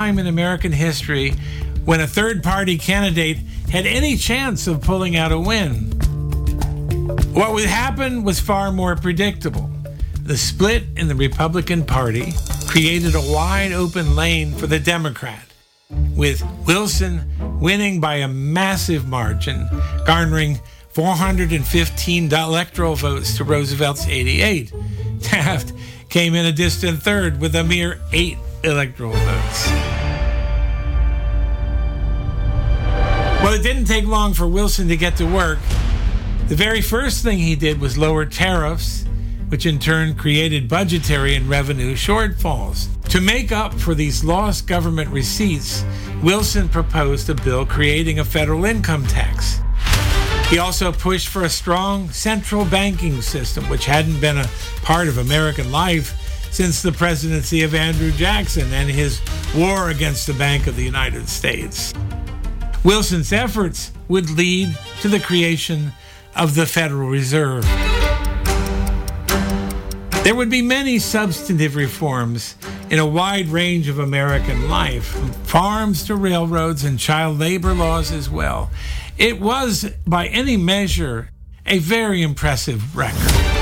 time in American history when a third-party candidate had any chance of pulling out a win. What would happen was far more predictable. The split in the Republican Party created a wide-open lane for the Democrat, with Wilson winning by a massive margin, garnering 415 electoral votes to Roosevelt's 88. Taft came in a distant third with a mere 8 electoral votes. Well, it didn't take long for Wilson to get to work. The very first thing he did was lower tariffs, which in turn created budgetary and revenue shortfalls. To make up for these lost government receipts, Wilson proposed a bill creating a federal income tax. He also pushed for a strong central banking system, which hadn't been a part of American life since the presidency of Andrew Jackson and his war against the Bank of the United States. Wilson's efforts would lead to the creation of the Federal Reserve. There would be many substantive reforms in a wide range of American life, from farms to railroads and child labor laws as well. It was, by any measure, a very impressive record.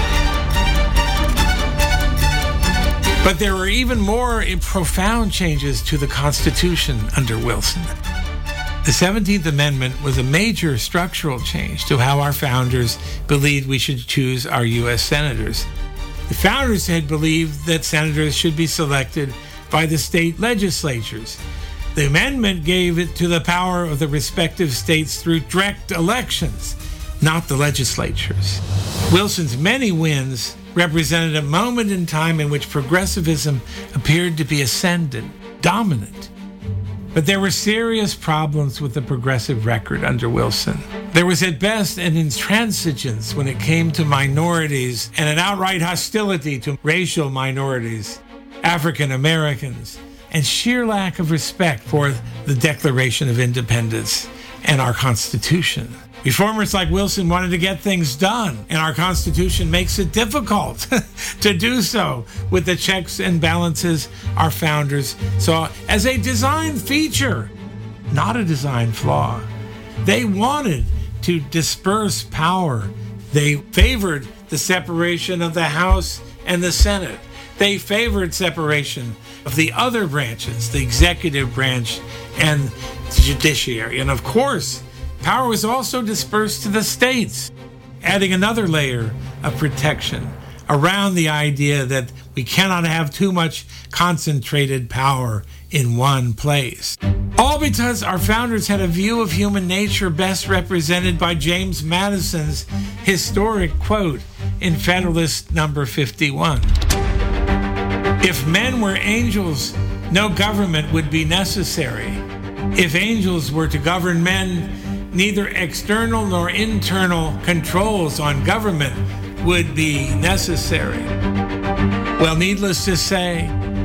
But there were even more profound changes to the Constitution under Wilson. The 17th Amendment was a major structural change to how our founders believed we should choose our U.S. senators. The founders had believed that senators should be selected by the state legislatures. The amendment gave it to the power of the respective states through direct elections, not the legislatures. Wilson's many wins represented a moment in time in which progressivism appeared to be ascendant, dominant. But there were serious problems with the progressive record under Wilson. There was at best an intransigence when it came to minorities and an outright hostility to racial minorities, African Americans, and sheer lack of respect for the Declaration of Independence and our Constitution. Reformers like Wilson wanted to get things done, and our Constitution makes it difficult to do so with the checks and balances our founders saw as a design feature, not a design flaw. They wanted to disperse power. They favored the separation of the House and the Senate. They favored separation of the other branches, the executive branch and the judiciary. And of course, power was also dispersed to the states, adding another layer of protection around the idea that we cannot have too much concentrated power in one place. All because our founders had a view of human nature best represented by James Madison's historic quote in Federalist Number 51. If men were angels, no government would be necessary. If angels were to govern men, neither external nor internal controls on government would be necessary. Well, needless to say,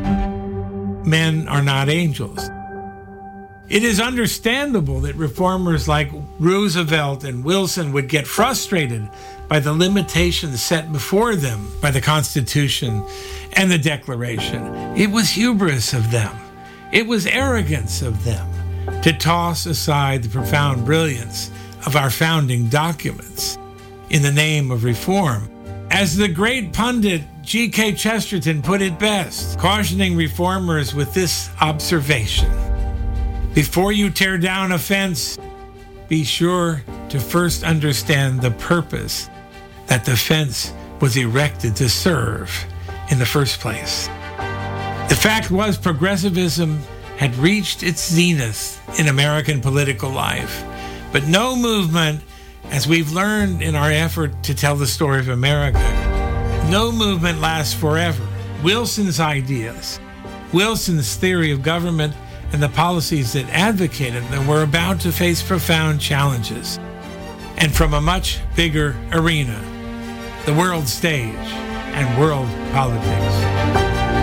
men are not angels. It is understandable that reformers like Roosevelt and Wilson would get frustrated by the limitations set before them by the Constitution and the Declaration. It was hubris of them. It was arrogance of them to toss aside the profound brilliance of our founding documents in the name of reform. As the great pundit G.K. Chesterton put it best, cautioning reformers with this observation: before you tear down a fence, be sure to first understand the purpose that the fence was erected to serve in the first place. The fact was, progressivism had reached its zenith in American political life, but no movement, as we've learned in our effort to tell the story of America, no movement lasts forever. Wilson's ideas, Wilson's theory of government, and the policies that advocated them were about to face profound challenges, and from a much bigger arena, the world stage and world politics.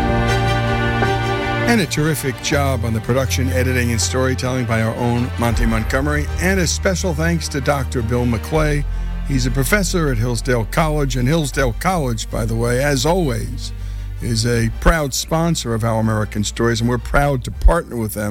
And a terrific job on the production, editing, and storytelling by our own Monty Montgomery. And a special thanks to Dr. Bill McClay. He's a professor at Hillsdale College. And Hillsdale College, by the way, as always, is a proud sponsor of Our American Stories. And we're proud to partner with them